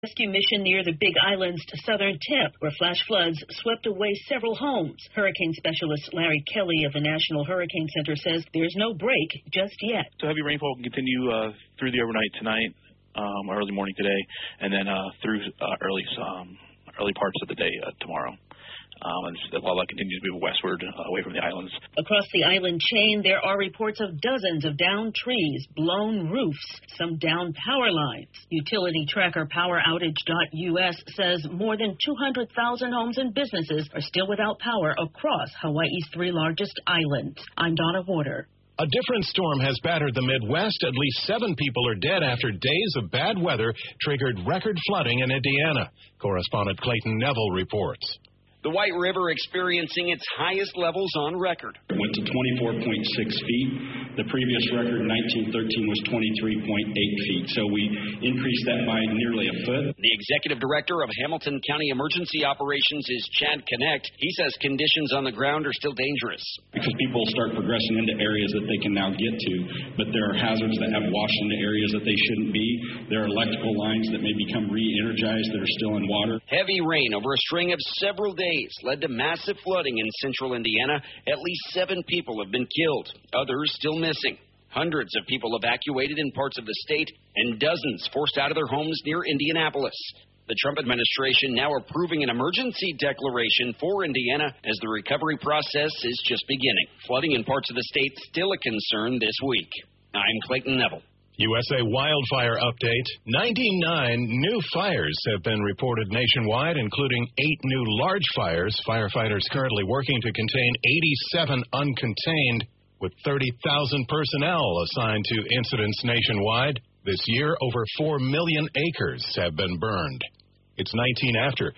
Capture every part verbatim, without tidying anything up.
Rescue mission near the Big Island's southern tip, where flash floods swept away several homes. Hurricane specialist Larry Kelly of the National Hurricane Center says there's no break just yet. So heavy rainfall can continue uh, through the overnight tonight, um, early morning today, and then uh, through uh, early um, early parts of the day uh, tomorrow. Um, and while that continues to move westward, uh, away from the islands. Across the island chain, there are reports of dozens of downed trees, blown roofs, some downed power lines. Utility tracker power outage dot U S says more than two hundred thousand homes and businesses are still without power across Hawaii's three largest islands. I'm Donna Warder. A different storm has battered the Midwest. At least seven people are dead after days of bad weather triggered record flooding in Indiana. Correspondent Clayton Neville reports. The White River experiencing its highest levels on record. It went to twenty-four point six feet. The previous record in nineteen thirteen was twenty-three point eight feet. So we increased that by nearly a foot. The executive director of Hamilton County Emergency Operations is Chad Connect. He says conditions on the ground are still dangerous. Because people start progressing into areas that they can now get to. But there are hazards that have washed into areas that they shouldn't be. There are electrical lines that may become re-energized that are still in water. Heavy rain over a string of several days led to massive flooding in central Indiana. At least seven people have been killed, others still missing. Hundreds of people evacuated in parts of the state, and dozens forced out of their homes near Indianapolis. The Trump administration now approving an emergency declaration for Indiana as the recovery process is just beginning. Flooding in parts of the state still a concern this week. I'm Clayton Neville. U S A wildfire update. ninety-nine new fires have been reported nationwide, including eight new large fires. Firefighters currently working to contain eighty-seven uncontained, with thirty thousand personnel assigned to incidents nationwide. This year, over four million acres have been burned. It's nineteen after.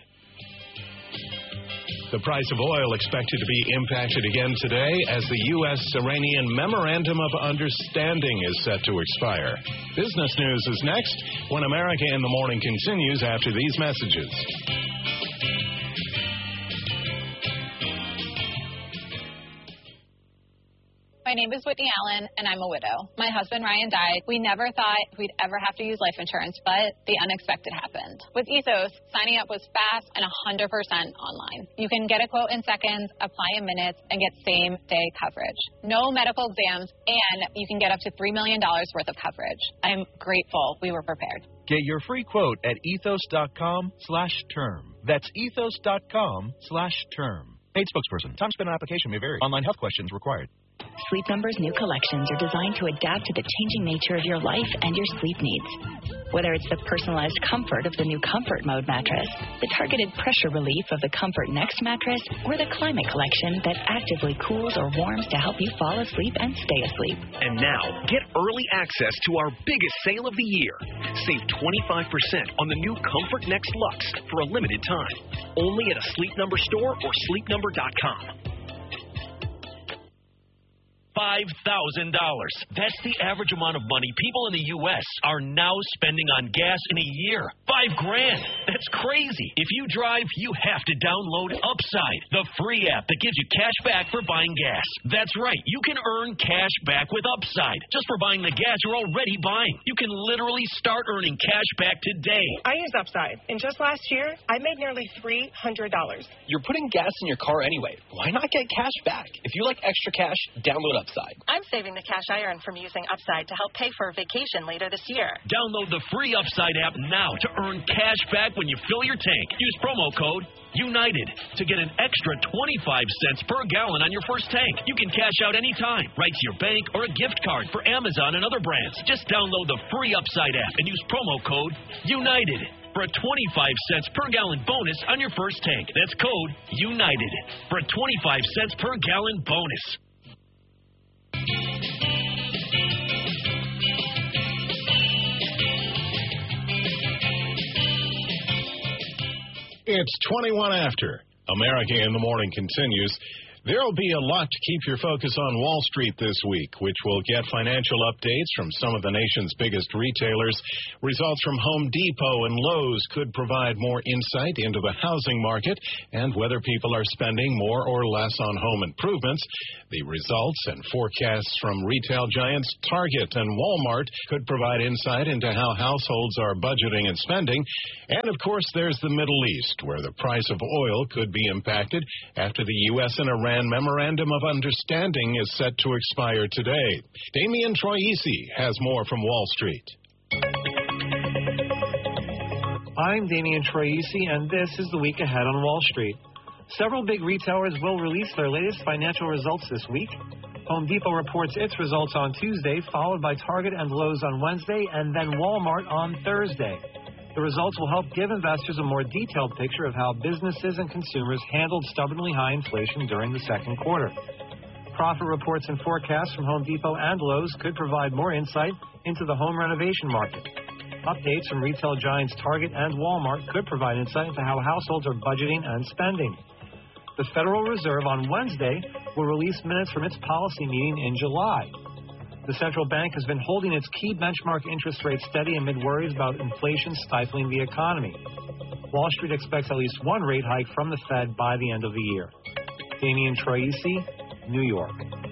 The price of oil expected to be impacted again today as the U S-Iranian Memorandum of Understanding is set to expire. Business News is next when America in the Morning continues after these messages. My name is Whitney Allen, and I'm a widow. My husband, Ryan, died. We never thought we'd ever have to use life insurance, but the unexpected happened. With Ethos, signing up was fast and one hundred percent online. You can get a quote in seconds, apply in minutes, and get same-day coverage. No medical exams, and you can get up to three million dollars worth of coverage. I'm grateful we were prepared. Get your free quote at ethos.com slash term. That's ethos.com slash term. Paid spokesperson. Time spent on application may vary. Online health questions required. Sleep Number's new collections are designed to adapt to the changing nature of your life and your sleep needs. Whether it's the personalized comfort of the new Comfort Mode mattress, the targeted pressure relief of the Comfort Next mattress, or the Climate Collection that actively cools or warms to help you fall asleep and stay asleep. And now, get early access to our biggest sale of the year. Save twenty-five percent on the new Comfort Next Luxe for a limited time. Only at a Sleep Number store or sleep number dot com. five thousand dollars. That's the average amount of money people in the U S are now spending on gas in a year. Five grand. That's crazy. If you drive, you have to download Upside, the free app that gives you cash back for buying gas. That's right. You can earn cash back with Upside just for buying the gas you're already buying. You can literally start earning cash back today. I use Upside, and just last year, I made nearly three hundred dollars. You're putting gas in your car anyway. Why not get cash back? If you like extra cash, download Upside. I'm saving the cash I earn from using Upside to help pay for a vacation later this year. Download the free Upside app now to earn cash back when you fill your tank. Use promo code UNITED to get an extra twenty-five cents per gallon on your first tank. You can cash out anytime, right to your bank or a gift card for Amazon and other brands. Just download the free Upside app and use promo code UNITED for a twenty-five cents per gallon bonus on your first tank. That's code UNITED for a twenty-five cents per gallon bonus. It's twenty-one after. America in the Morning continues. There'll be a lot to keep your focus on Wall Street this week, which will get financial updates from some of the nation's biggest retailers. Results from Home Depot and Lowe's could provide more insight into the housing market and whether people are spending more or less on home improvements. The results and forecasts from retail giants Target and Walmart could provide insight into how households are budgeting and spending. And, of course, there's the Middle East, where the price of oil could be impacted after the U S and Iran Memorandum of Understanding is set to expire today. Damian Troisi has more from Wall Street. I'm Damian Troisi, and this is the week ahead on Wall Street. Several big retailers will release their latest financial results this week. Home Depot reports its results on Tuesday, followed by Target and Lowe's on Wednesday, and then Walmart on Thursday. The results will help give investors a more detailed picture of how businesses and consumers handled stubbornly high inflation during the second quarter. Profit reports and forecasts from Home Depot and Lowe's could provide more insight into the home renovation market. Updates from retail giants Target and Walmart could provide insight into how households are budgeting and spending. The Federal Reserve on Wednesday will release minutes from its policy meeting in July. The central bank has been holding its key benchmark interest rate steady amid worries about inflation stifling the economy. Wall Street expects at least one rate hike from the Fed by the end of the year. Damian Troisi, New York.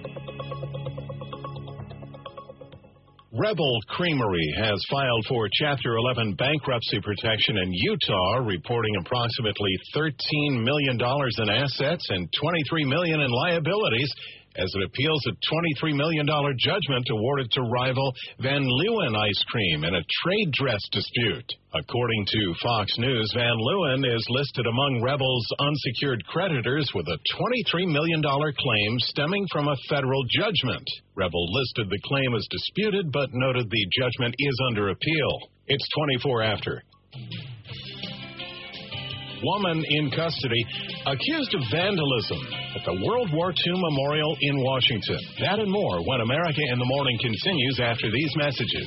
Rebel Creamery has filed for Chapter eleven bankruptcy protection in Utah, reporting approximately thirteen million dollars in assets and twenty-three million dollars in liabilities, as it appeals a twenty-three million dollars judgment awarded to rival Van Leeuwen Ice Cream in a trade dress dispute. According to Fox News, Van Leeuwen is listed among Rebel's unsecured creditors with a twenty-three million dollars claim stemming from a federal judgment. Rebel listed the claim as disputed, but noted the judgment is under appeal. It's twenty-four after. Woman in custody accused of vandalism at the World War Two Memorial in Washington. That and more when America in the Morning continues after these messages.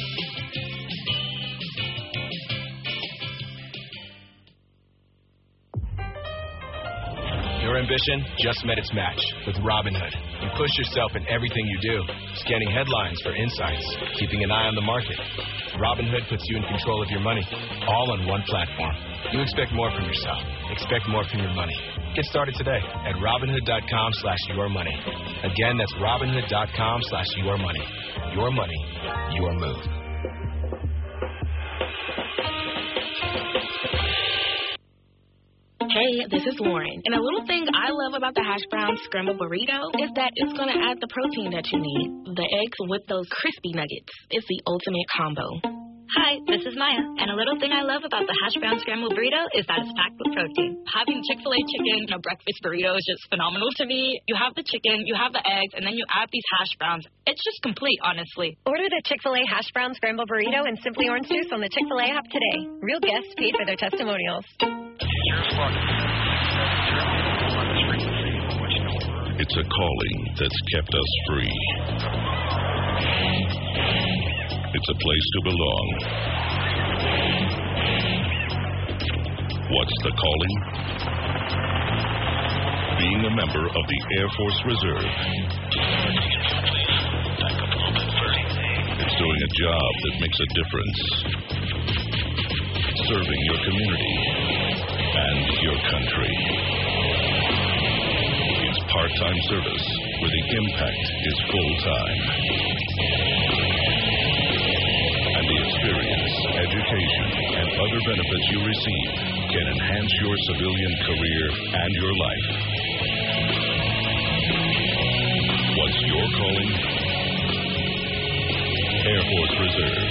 Your ambition just met its match with Robinhood. You push yourself in everything you do, scanning headlines for insights, keeping an eye on the market. Robinhood puts you in control of your money, all on one platform. You expect more from yourself. Expect more from your money. Get started today at Robinhood.com slash your money. Again, that's Robinhood.com slash your money. Your money, your move. Hey, this is Lauren. And a little thing I love about the hash brown scrambled burrito is that it's going to add the protein that you need. The eggs with those crispy nuggets. It's the ultimate combo. Hi, this is Maya, and a little thing I love about the hash brown scrambled burrito is that it's packed with protein. Having Chick-fil-A chicken in a breakfast burrito is just phenomenal to me. You have the chicken, you have the eggs, and then you add these hash browns. It's just complete, honestly. Order the Chick-fil-A hash brown scrambled burrito and Simply Orange Juice on the Chick-fil-A app today. Real guests paid for their testimonials. It's a calling that's kept us free. It's a place to belong. What's the calling? Being a member of the Air Force Reserve. It's doing a job that makes a difference. Serving your community and your country. It's part-time service where the impact is full-time. And the experience, education, and other benefits you receive can enhance your civilian career and your life. What's your calling? Air Force Reserve.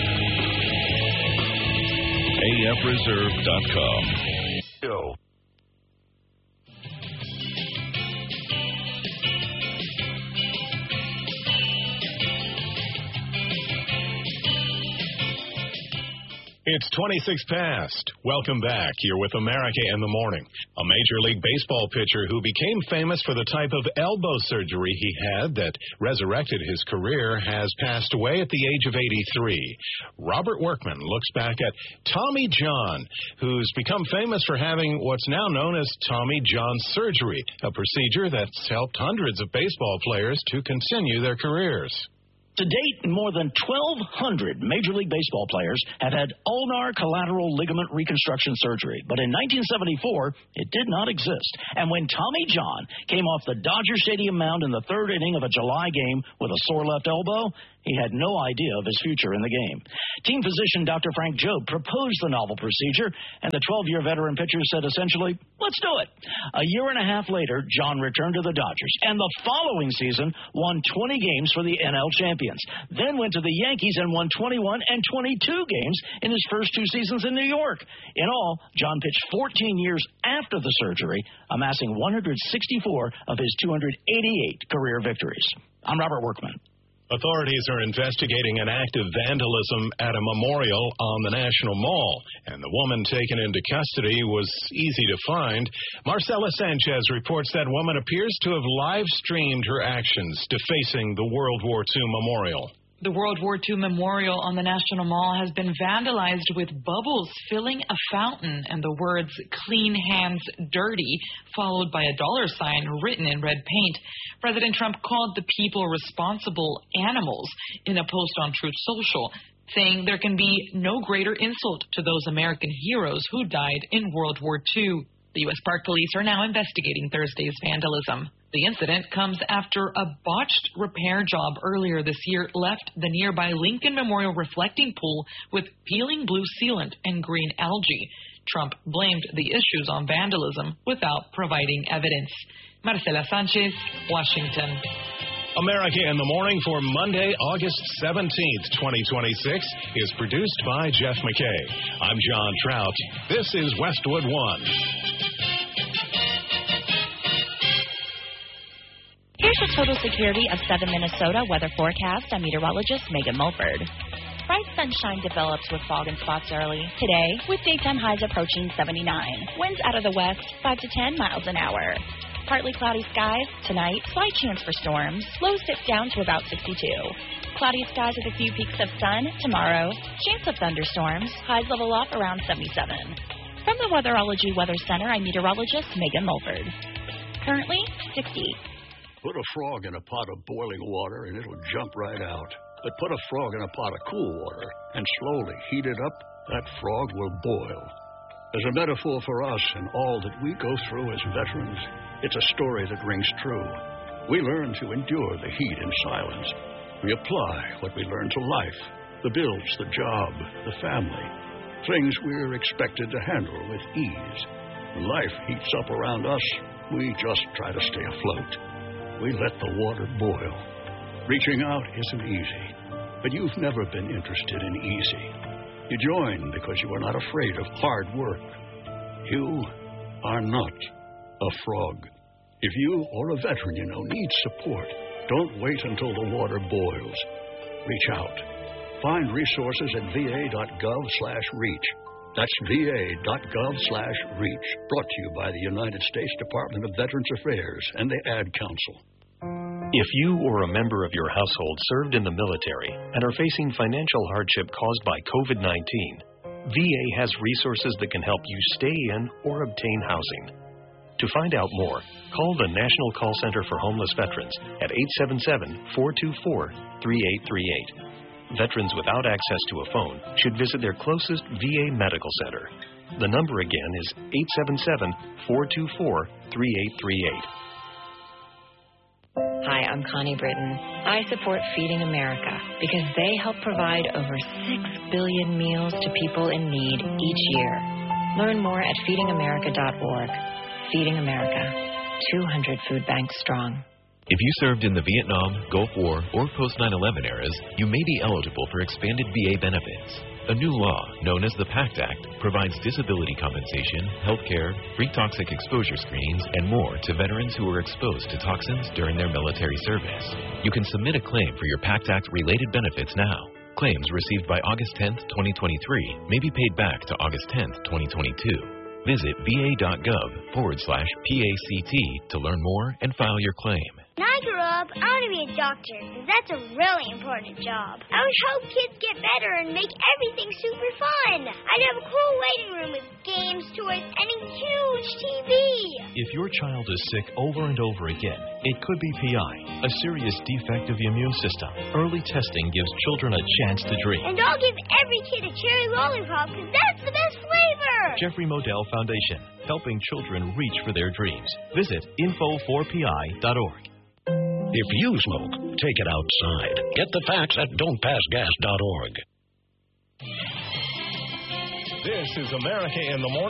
A F reserve dot com. Go. It's twenty-six past. Welcome back. You're with America in the Morning. A Major League Baseball pitcher who became famous for the type of elbow surgery he had that resurrected his career has passed away at the age of eighty-three. Robert Workman looks back at Tommy John, who's become famous for having what's now known as Tommy John surgery, a procedure that's helped hundreds of baseball players to continue their careers. To date, more than twelve hundred Major League Baseball players have had ulnar collateral ligament reconstruction surgery. But in nineteen seventy-four, it did not exist. And when Tommy John came off the Dodger Stadium mound in the third inning of a July game with a sore left elbow, he had no idea of his future in the game. Team physician Doctor Frank Jobe proposed the novel procedure, and the twelve-year veteran pitcher said essentially, let's do it. A year and a half later, John returned to the Dodgers, and the following season won twenty games for the N L champions. Then went to the Yankees and won twenty-one and twenty-two games in his first two seasons in New York. In all, John pitched fourteen years after the surgery, amassing one hundred sixty-four of his two hundred eighty-eight career victories. I'm Robert Workman. Authorities are investigating an act of vandalism at a memorial on the National Mall, and the woman taken into custody was easy to find. Marcela Sanchez reports that woman appears to have live-streamed her actions defacing the World War Two memorial. The World War Two memorial on the National Mall has been vandalized with bubbles filling a fountain and the words "Clean Hands Dirty," followed by a dollar sign written in red paint. President Trump called the people responsible animals in a post on Truth Social, saying there can be no greater insult to those American heroes who died in World War Two. The U S Park Police are now investigating Thursday's vandalism. The incident comes after a botched repair job earlier this year left the nearby Lincoln Memorial reflecting pool with peeling blue sealant and green algae. Trump blamed the issues on vandalism without providing evidence. Marcela Sanchez, Washington. America in the Morning for Monday, August seventeenth, twenty twenty-six is produced by Jeff McKay. I'm John Trout. This is Westwood One. Here's your total security of Southern Minnesota weather forecast. I'm meteorologist Megan Mulford. Bright sunshine develops with fog and spots early today, with daytime highs approaching seventy-nine. Winds out of the west, five to ten miles an hour. Partly cloudy skies tonight, slight chance for storms. Lows dip down to about sixty-two. Cloudy skies with a few peaks of sun tomorrow. Chance of thunderstorms. Highs level off around seventy-seven. From the Weatherology Weather Center, I'm meteorologist Megan Mulford. Currently sixty. Put a frog in a pot of boiling water and it'll jump right out. But put a frog in a pot of cool water and slowly heat it up, that frog will boil. As a metaphor for us and all that we go through as veterans, it's a story that rings true. We learn to endure the heat in silence. We apply what we learn to life, the bills, the job, the family, things we're expected to handle with ease. When life heats up around us, we just try to stay afloat. We let the water boil. Reaching out isn't easy, but you've never been interested in easy. You join because you are not afraid of hard work. You are not a frog. If you or a veteran you know needs support, don't wait until the water boils. Reach out. Find resources at va.gov slash reach. That's va.gov slash reach. Brought to you by the United States Department of Veterans Affairs and the Ad Council. If you or a member of your household served in the military and are facing financial hardship caused by COVID nineteen, V A has resources that can help you stay in or obtain housing. To find out more, call the National Call Center for Homeless Veterans at eight seven seven, four two four, three eight three eight. Veterans without access to a phone should visit their closest V A medical center. The number again is eight seven seven, four two four, three eight three eight. Hi, I'm Connie Britton. I support Feeding America because they help provide over six billion meals to people in need each year. Learn more at feeding america dot org. Feeding America, two hundred food banks strong. If you served in the Vietnam, Gulf War, or post nine eleven eras, you may be eligible for expanded V A benefits. A new law, known as the PACT Act, provides disability compensation, health care, free toxic exposure screenings, and more to veterans who were exposed to toxins during their military service. You can submit a claim for your PACT Act-related benefits now. Claims received by August tenth, twenty twenty-three may be paid back to August tenth, twenty twenty-two. Visit va.gov forward slash PACT to learn more and file your claim. When I grow up, I want to be a doctor, because that's a really important job. I would help kids get better and make everything super fun. I'd have a cool waiting room with games, toys, and a huge T V. If your child is sick over and over again, it could be P I, a serious defect of the immune system. Early testing gives children a chance to dream. And I'll give every kid a cherry lollipop, because that's the best flavor. Jeffrey Modell Foundation, helping children reach for their dreams. Visit info four P I dot org. If you smoke, take it outside. Get the facts at don't pass gas dot org. This is America in the Morning.